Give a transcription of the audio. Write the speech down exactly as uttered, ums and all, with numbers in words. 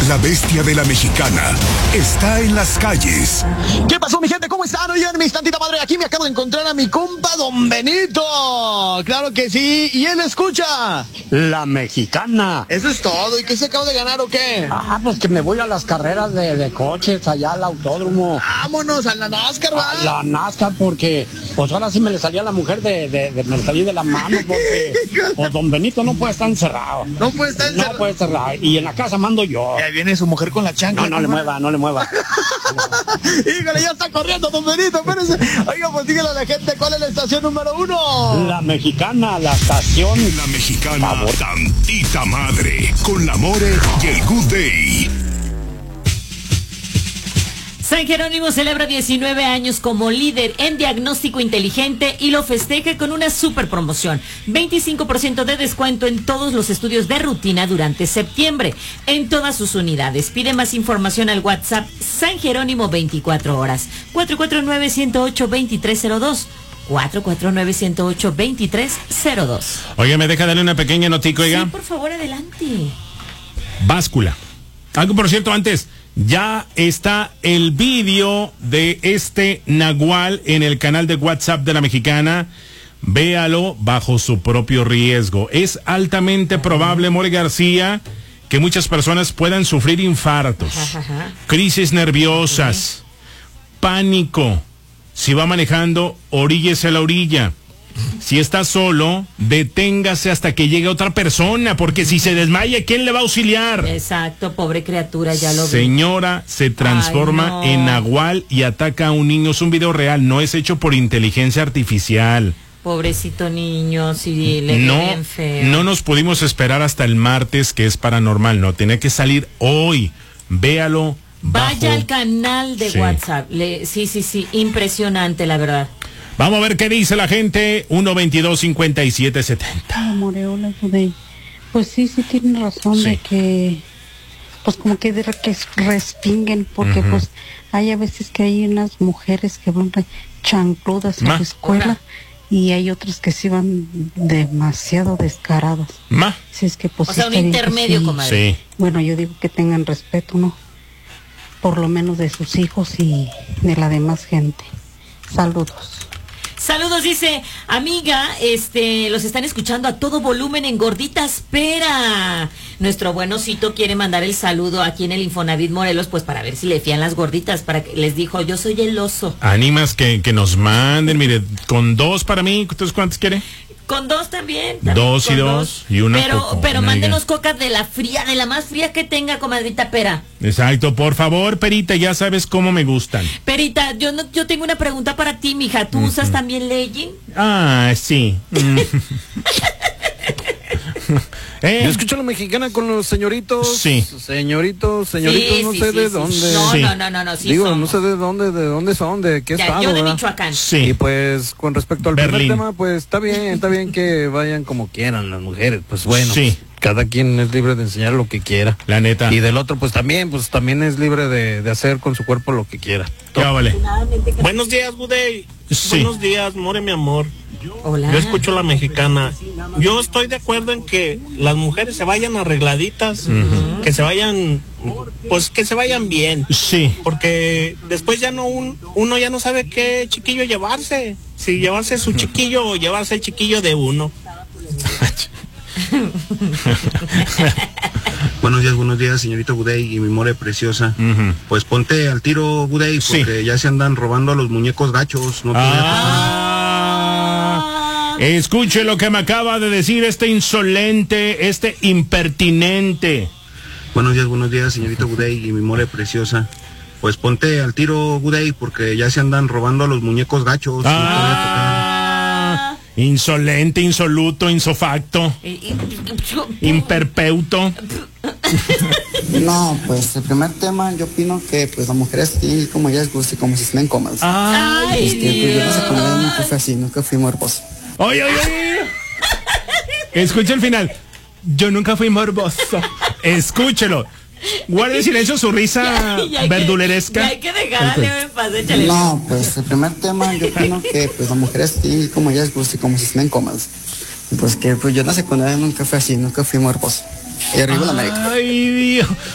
La bestia de la mexicana está en las calles. ¿Qué pasó, mi gente? ¿Cómo están? Oigan, mi tantita madre, aquí me acabo de encontrar a mi compa Don Benito. Claro que sí, y él escucha La Mexicana. Eso es todo. ¿Y qué se acaba de ganar o qué? Ah, pues que me voy a las carreras de, de coches allá al autódromo. Vámonos a la NASCAR, ¿va? A la NASCAR, porque pues ahora sí me le salía a la mujer de, de, de me le salí de la mano, porque pues Don Benito no puede estar encerrado. No puede estar encerrado. No puede estar encerrado. Y en la casa mando yo. Y ahí viene su mujer con la chancla. No, no le mueva, no le mueva. Híjole, ya está corriendo Don Benito, espérense. Oiga, pues dígale a la gente cuál es la estación número uno. La Mexicana, la estación. La Mexicana, tantita madre, con la More y el Good Day. San Jerónimo celebra diecinueve años como líder en diagnóstico inteligente y lo festeja con una super promoción. veinticinco por ciento de descuento en todos los estudios de rutina durante septiembre, en todas sus unidades. Pide más información al WhatsApp San Jerónimo veinticuatro horas, cuatro cuatro nueve, uno cero ocho, dos tres cero dos. cuatro cuatro nueve, uno cero ocho, dos tres cero dos. Oiga, ¿me deja darle una pequeña notica, oiga? Sí, por favor, adelante. Báscula. Algo, por cierto, antes, ya está el vídeo de este Nagual en el canal de WhatsApp de La Mexicana. Véalo bajo su propio riesgo. Es altamente probable, More García, que muchas personas puedan sufrir infartos, crisis nerviosas, pánico. Si va manejando, oríllese a la orilla. Si está solo, deténgase hasta que llegue otra persona, porque si se desmaya, ¿quién le va a auxiliar? Exacto, pobre criatura, ya lo vi. Señora, se transforma Ay, no. en nahual y ataca a un niño. Es un video real, no es hecho por inteligencia artificial. Pobrecito niño, sí, le No, bien feo. no nos pudimos esperar hasta el martes, que es paranormal, no, tenía que salir hoy. Véalo. Vaya bajo... al canal de Sí. WhatsApp. Le, sí, sí, sí, impresionante, la verdad. Vamos a ver qué dice la gente. uno veintidós, cincuenta y siete setenta. Ah, Moreola, Budey. Pues sí, sí tienen razón Sí. de que, pues como que, de que respinguen, porque Ujú. pues hay a veces que hay unas mujeres que van re- chancludas a Ma. la escuela Hola. y hay otras que sí van demasiado descaradas. Ma. Si es que pues O sí sea, un estaría que intermedio, sí. comadre. Sí. Bueno, yo digo que tengan respeto, ¿no? Por lo menos de sus hijos y de la demás gente. Saludos. Saludos, dice, amiga, este, los están escuchando a todo volumen en Gordita Espera. Nuestro buenosito quiere mandar el saludo aquí en el Infonavit Morelos, pues para ver si le fían las gorditas, para que les dijo, yo soy el oso. Animas que, que nos manden, mire, con dos para mí, ¿ustedes cuántos quiere? Con dos también. también Dos y con dos, y una Pero, coco, pero una mándenos diga. coca de la fría, de la más fría que tenga, comadrita Pera. Exacto, por favor, Perita, ya sabes cómo me gustan. Perita, yo no, yo tengo una pregunta para ti, mija. ¿Tú usas también legging? Ah, sí. Mm. ¿Eh? Yo escucho a La Mexicana con los señoritos. Sí. Señoritos, señoritos, Sí, no sí, sé sí, de sí. dónde. No, Sí. no, no, no, no, sí Digo, somos. no sé de dónde, de dónde son, de qué Ya, estado, yo de ¿verdad? Michoacán. Sí. Y pues con respecto al Berlín. primer tema, pues está bien, está bien que vayan como quieran las mujeres, pues bueno, Sí. pues, cada quien es libre de enseñar lo que quiera. La neta. Y del otro, pues también, pues también es libre de, de hacer con su cuerpo lo que quiera. ¿Qué vale? Buenos días, Budey. Sí. Buenos días, More, mi amor. Hola. Yo escucho La Mexicana. Yo estoy de acuerdo en que las mujeres se vayan arregladitas, que se vayan, pues que se vayan bien, Sí. porque después ya no un, uno ya no sabe qué chiquillo llevarse, si llevarse su chiquillo o llevarse el chiquillo de uno. Buenos días, buenos días, señorita Budey y mi more preciosa. Ujú. Pues ponte al tiro, Budey, Sí. porque ya se andan robando a los muñecos gachos. No te voy a tocar. Ah, escuche lo que me acaba de decir este insolente, este impertinente. Buenos días, buenos días, señorita Budey y mi more preciosa. Pues ponte al tiro, Budey, porque ya se andan robando a los muñecos gachos. No te voy a tocar. Ah, insolente, insoluto, insofacto, imperpeuto. No, pues el primer tema yo opino que pues las mujeres sí, como ellas gustan y como se sienten cómodas. Ay, Este, pues, yo no sé Dios. cómo nunca fui así, nunca fui morboso. Oye, oye, oye. Escucha el final. Yo nunca fui morboso. Escúchelo. Guarde en silencio su risa Ya, ya hay que- verduleresca. ya hay que dejar a Leo en paz, échale. No, pues el primer tema yo opino que pues las mujeres sí, como ellas gustan y como se sienten cómodas. Y, pues que pues yo no sé cuando nunca fui así, nunca fui morboso. Y arriba la América. Ay, Dios.